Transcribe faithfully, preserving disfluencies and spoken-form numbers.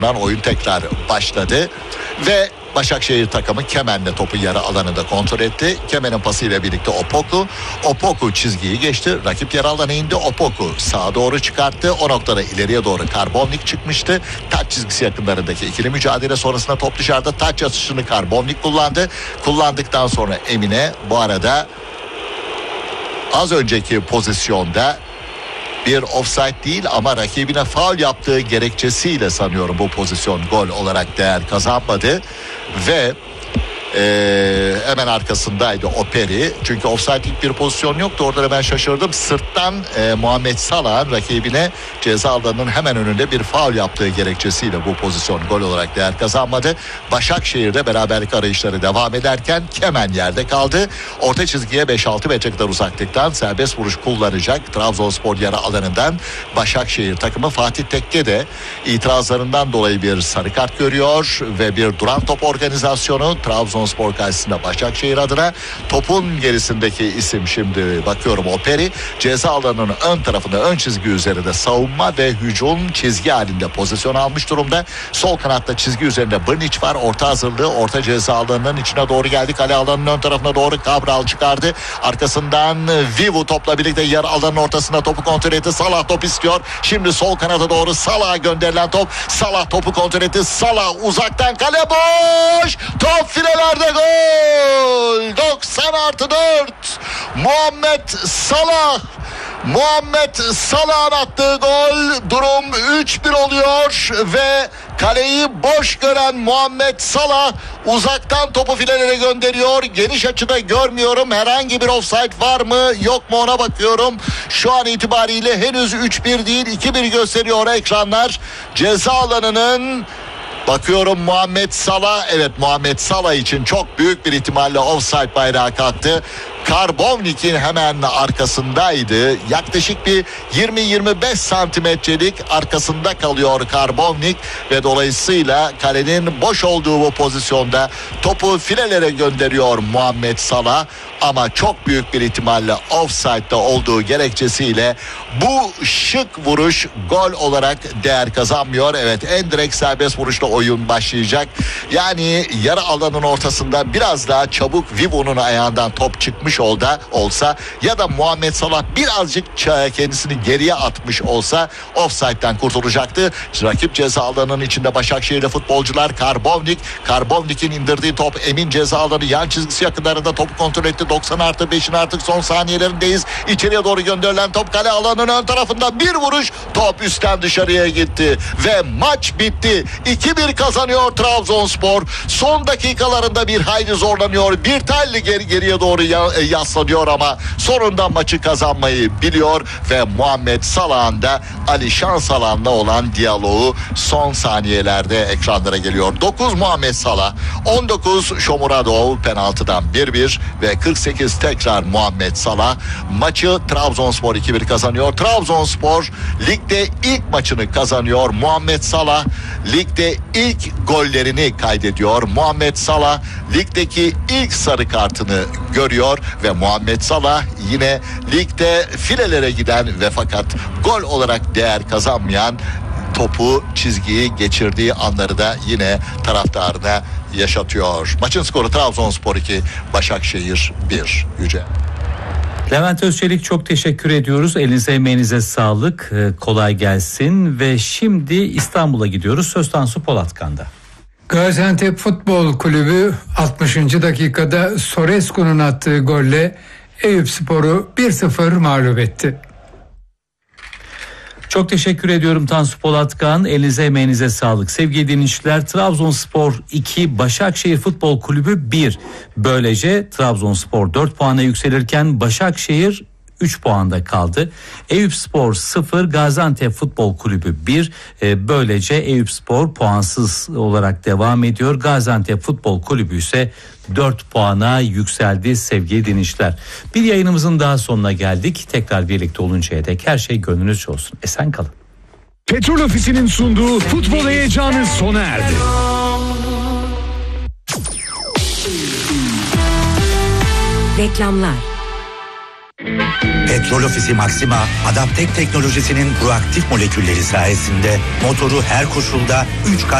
oyun tekrar başladı ve Başakşehir takımı Kemen'le topu yarı alanında kontrol etti. Kemen'in pasıyla birlikte Opoku. Opoku çizgiyi geçti. Rakip yarı alana indi. Opoku sağa doğru çıkarttı. O noktada ileriye doğru Karbovnik çıkmıştı. Taç çizgisi yakınlarındaki ikili mücadele sonrasında top dışarıda. Taç atışını Karbovnik kullandı. Kullandıktan sonra Emine bu arada az önceki pozisyonda bir offside değil ama rakibine faul yaptığı gerekçesiyle sanıyorum bu pozisyon gol olarak değer kazanmadı ve Ee, hemen arkasındaydı Operi. Çünkü offside'lik bir pozisyon yoktu. Orada da ben şaşırdım. Sırttan e, Muhammed Salah'ın rakibine ceza alanının hemen önünde bir faul yaptığı gerekçesiyle bu pozisyon gol olarak değer kazanmadı. Başakşehir'de beraberlik arayışları devam ederken Kemen yerde kaldı. Orta çizgiye beş altı metre kadar uzaklıktan serbest vuruş kullanacak Trabzonspor yarı alanından Başakşehir takımı. Fatih Tekke de itirazlarından dolayı bir sarı kart görüyor ve bir duran top organizasyonu Trabzonspor karşısında Başakşehir adına. Topun gerisindeki isim şimdi bakıyorum Operi. Ceza alanının ön tarafında ön çizgi üzerinde savunma ve hücum çizgi halinde pozisyon almış durumda. Sol kanatta çizgi üzerinde Brnic var. Orta hazırlığı orta ceza alanının içine doğru geldi. Kale alanının ön tarafına doğru Cabral çıkardı. Arkasından Vivu topla birlikte yarı alanın ortasında topu kontrol etti. Salah top istiyor. Şimdi sol kanata doğru Salah'a gönderilen top. Salah topu kontrol etti. Salah uzaktan kale boş. Top fileler gol. doksan artı dört. Muhammed Salah. Muhammed Salah'ın attığı gol. Durum üç bir oluyor ve kaleyi boş gören Muhammed Salah uzaktan topu filelere gönderiyor. Geniş açıda görmüyorum. Herhangi bir offside var mı yok mu ona bakıyorum. Şu an itibariyle henüz üç bir değil iki bir gösteriyor ekranlar. Ceza alanının bakıyorum Muhammed Salah, evet Muhammed Salah için çok büyük bir ihtimalle offside bayrağı kalktı. Karbovnik'in hemen arkasındaydı. Yaklaşık bir yirmi yirmi beş santimetrelik arkasında kalıyor Karbovnik ve dolayısıyla kalenin boş olduğu bu pozisyonda topu filelere gönderiyor Muhammed Salah. Ama çok büyük bir ihtimalle offside'da olduğu gerekçesiyle bu şık vuruş gol olarak değer kazanmıyor. Evet, en direkt serbest vuruşla oyun başlayacak. Yani yarı alanın ortasında biraz daha çabuk Vivo'nun ayağından top çıkmış oldu olsa ya da Muhammed Salah birazcık kendisini geriye atmış olsa offside'den kurtulacaktı. Rakip ceza alanının içinde Başakşehir'de futbolcular. Karbovnik, Karbovnik'in indirdiği top Emin ceza alanı yan çizgisi yakınlarında topu kontrol etti. doksan artı beşin artık son saniyelerindeyiz. İçeriye doğru gönderilen top kale alanının ön tarafında bir vuruş, top üstten dışarıya gitti ve maç bitti. iki bir kazanıyor Trabzonspor. Son dakikalarında bir hayli zorlanıyor. Bir telli geri geriye doğru yaslanıyor ama sonunda maçı kazanmayı biliyor ve Muhammed Salah'ın da Ali Şansalan'la olan diyaloğu son saniyelerde ekranlara geliyor. dokuz Muhammed Salah, on dokuz Shomurodov penaltıdan bir bir ve kırk sekiz tekrar Muhammed Salah. Maçı Trabzonspor iki bir kazanıyor. Trabzonspor ligde ilk maçını kazanıyor. Muhammed Salah ligde ilk gollerini kaydediyor. Muhammed Salah ligdeki ilk sarı kartını görüyor ve Muhammed Salah yine ligde filelere giden ve fakat gol olarak değer kazanmayan topu çizgiyi geçirdiği anları da yine taraftarına yaşatıyor. Maçın skoru Trabzonspor iki, Başakşehir bir. Yüce. Levent Özçelik, çok teşekkür ediyoruz. Elinize emeğinize sağlık. Kolay gelsin ve şimdi İstanbul'a gidiyoruz. Söz Tansu Polatkan'da. Gaziantep Futbol Kulübü altmışıncı dakikada Sorescu'nun attığı golle Eyüpspor'u bir sıfır mağlup etti. Çok teşekkür ediyorum Tansu Polatkan. Elinize emeğinize sağlık. Sevgili dinleyiciler, Trabzonspor iki, Başakşehir Futbol Kulübü bir. Böylece Trabzonspor dört puana yükselirken Başakşehir üç puanda kaldı. Eyüpspor sıfır, Gaziantep Futbol Kulübü bir. E, böylece Eyüpspor puansız olarak devam ediyor. Gaziantep Futbol Kulübü ise dört puana yükseldi sevgili dinleyiciler. Bir yayınımızın daha sonuna geldik. Tekrar birlikte oluncaya dek her şey gönlünüzce olsun. Esen kalın. Petrol Ofisi'nin sunduğu futbol heyecanı sona erdi. Reklamlar. Petrol Ofisi Maxima, Adaptek teknolojisinin proaktif molekülleri sayesinde motoru her koşulda üç kat